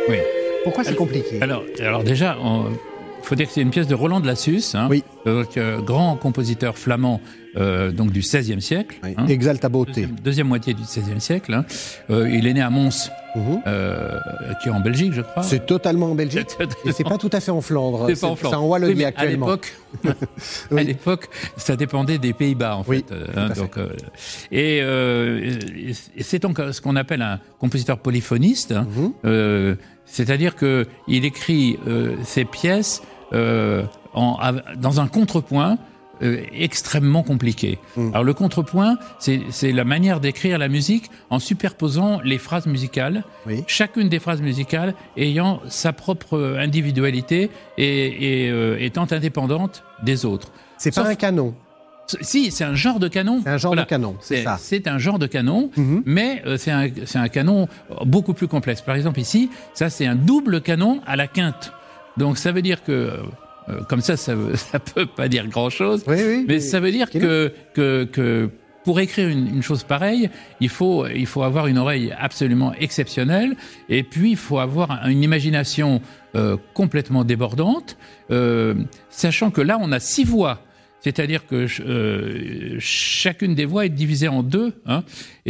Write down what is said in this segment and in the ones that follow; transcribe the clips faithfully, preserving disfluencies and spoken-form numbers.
Oui. Pourquoi c'est alors, compliqué? alors, alors déjà, il faut dire que c'est une pièce de Roland de Lassus, hein, oui. donc, euh, grand compositeur flamand euh, donc du seizième siècle. Oui. Hein, Exalta Beauté. Deuxième, deuxième moitié du seizième siècle. Hein. Euh, il est né à Mons, mmh. euh, qui est en Belgique, je crois. C'est totalement en Belgique. totalement... Et c'est pas tout à fait en Flandre. C'est, c'est pas en Flandre. C'est en Wallonie oui, actuellement. À l'époque, oui. à l'époque, ça dépendait des Pays-Bas, en oui, fait. Hein, donc, euh, et, euh, et c'est donc ce qu'on appelle un compositeur polyphoniste. Hein, mmh. euh, c'est-à-dire que il écrit euh, ses pièces euh, en, dans un contrepoint euh, extrêmement compliqué. Mmh. Alors le contrepoint, c'est, c'est la manière d'écrire la musique en superposant les phrases musicales, oui. chacune des phrases musicales ayant sa propre individualité et, et euh, étant indépendante des autres. C'est Sauf, pas un canon. Si, c'est un genre de canon. C'est un genre voilà. de canon, c'est, c'est ça. C'est un genre de canon, mm-hmm. mais euh, c'est, un, c'est un canon beaucoup plus complexe. Par exemple, ici, ça, c'est un double canon à la quinte. Donc, ça veut dire que, euh, comme ça, ça, veut, ça peut pas dire grand-chose, oui, oui, mais oui. ça veut dire que, que, que pour écrire une, une chose pareille, il faut, il faut avoir une oreille absolument exceptionnelle, et puis il faut avoir une imagination euh, complètement débordante, euh, sachant que là, on a six voix. C'est-à-dire que euh, chacune des voix est divisée en deux, hein,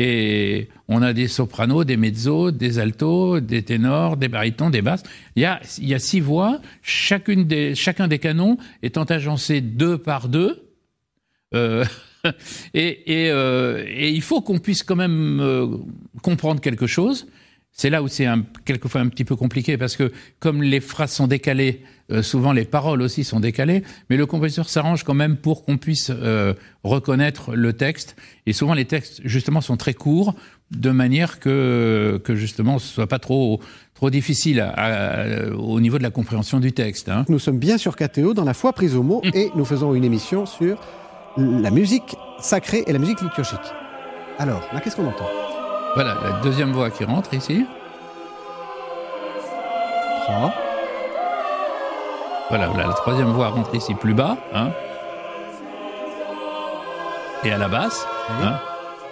et on a des sopranos, des mezzos, des altos, des ténors, des barytons, des basses. Il y a, il y a six voix, chacune des, chacun des canons étant agencé deux par deux. Euh, et, et, euh, et il faut qu'on puisse quand même euh, comprendre quelque chose. C'est là où c'est un, quelquefois un petit peu compliqué, parce que comme les phrases sont décalées, euh, souvent les paroles aussi sont décalées, mais le compositeur s'arrange quand même pour qu'on puisse euh, reconnaître le texte. Et souvent les textes, justement, sont très courts, de manière que, que justement, ce soit pas trop, trop difficile à, à, au niveau de la compréhension du texte. Hein. Nous sommes bien sur K T O, dans la foi prise au mot, mmh. et nous faisons une émission sur la musique sacrée et la musique liturgique. Alors, là, qu'est-ce qu'on entend ? Voilà, la deuxième voix qui rentre ici. Trois. Voilà, voilà, la troisième voix rentre ici plus bas. Hein. Et à la basse. Oui. Hein.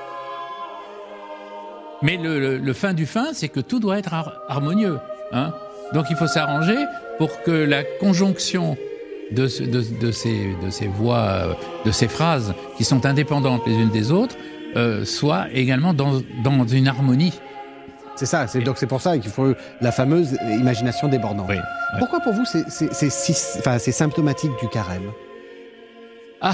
Mais le, le, le fin du fin, c'est que tout doit être har- harmonieux. Hein. Donc il faut s'arranger pour que la conjonction de, ce, de, de, ces, de ces voix, de ces phrases qui sont indépendantes les unes des autres, Euh, soit également dans, dans une harmonie. C'est ça, c'est, donc c'est pour ça qu'il faut la fameuse imagination débordante. Oui, oui. Pourquoi pour vous c'est, c'est, c'est, c'est, enfin, c'est symptomatique du carême ? Ah,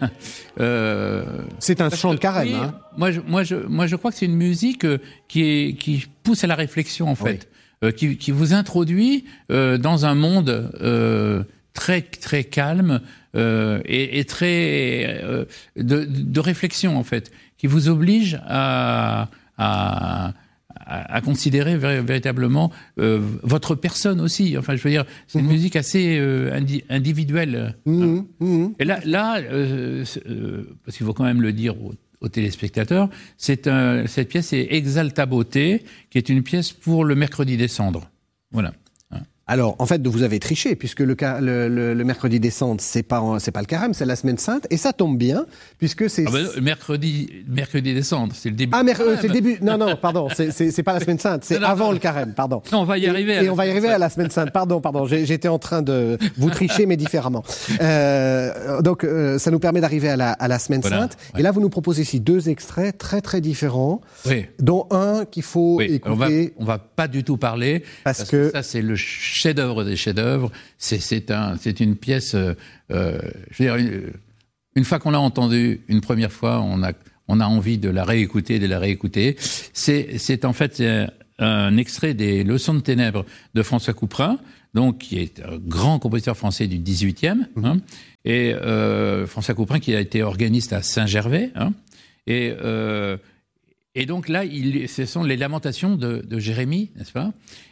euh, c'est un chant de carême. Oui, hein. moi, je, moi, je, moi, je crois que c'est une musique qui, est, qui pousse à la réflexion, en fait, oui. euh, qui, qui vous introduit euh, dans un monde euh, très, très calme euh, et, et très euh, de, de réflexion, en fait, qui vous oblige à, à, à considérer vé- véritablement euh, votre personne aussi. Enfin, je veux dire, c'est une mmh. musique assez euh, indi- individuelle. Mmh, hein. mmh. Et là, là euh, euh, parce qu'il faut quand même le dire aux, aux téléspectateurs, c'est un, cette pièce est Exalta Beauté, qui est une pièce pour le mercredi des cendres. Voilà. Alors, en fait, vous avez triché, puisque le, le, le, le mercredi des cendres, c'est pas, c'est pas le carême, c'est la semaine sainte, et ça tombe bien, puisque c'est... Ah ben, mercredi, mercredi des cendres, c'est le début. Ah, mer- euh, c'est le début. Non, non, pardon, c'est, c'est, c'est pas la semaine sainte, c'est non, non, avant non. le carême, pardon. Non, on va y arriver. Et, et on va y arriver à la semaine sainte, pardon, pardon, j'ai, j'étais en train de vous tricher, mais différemment. Euh, donc, euh, ça nous permet d'arriver à la, à la semaine voilà, sainte, ouais. Et là, vous nous proposez ici deux extraits très, très différents, oui. dont un qu'il faut oui. écouter. On va, on va pas du tout parler, parce, parce que... que ça, c'est le chef-d'œuvre des chefs-d'œuvre. C'est, c'est, un, c'est une pièce. Euh, je veux dire, une, une fois qu'on l'a entendue une première fois, on a, on a envie de la réécouter, de la réécouter. C'est, c'est en fait un, un extrait des Leçons de ténèbres de François Couperin, donc qui est un grand compositeur français du dix-huitième, mmh. hein, et euh, François Couperin qui a été organiste à Saint-Gervais, hein, et euh, et donc là, il, ce sont les lamentations de, de Jérémie, n'est-ce pas ?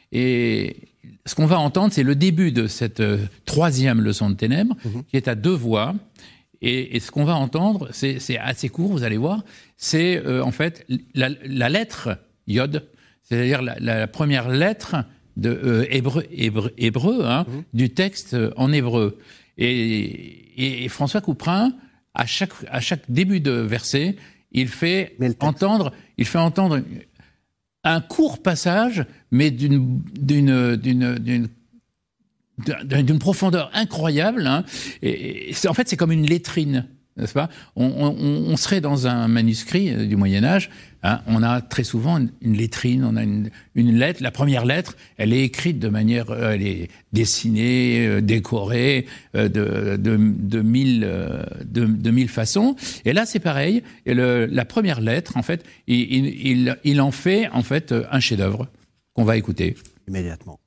Et ce qu'on va entendre, c'est le début de cette euh, troisième leçon de ténèbres, mmh. qui est à deux voix. Et, et ce qu'on va entendre, c'est, c'est assez court, vous allez voir, c'est euh, en fait la, la lettre Yod, c'est-à-dire la, la première lettre de euh, hébreu, hébreu, hébreu hein, mmh. du texte euh, en hébreu. Et, et, et François Couperin, à chaque, à chaque début de verset, il fait entendre, il fait entendre un court passage, mais d'une d'une d'une d'une d'une profondeur incroyable. Hein. Et, et c'est, en fait, c'est comme une lettrine, n'est-ce pas ? on, on, on serait dans un manuscrit du Moyen Âge. Hein, on a très souvent une, une lettrine, on a une, une lettre. La première lettre, elle est écrite de manière, euh, elle est dessinée, euh, décorée euh, de, de, de mille, euh, de, de mille façons. Et là, c'est pareil. Et le, la première lettre, en fait, il, il, il en fait en fait un chef-d'œuvre qu'on va écouter immédiatement.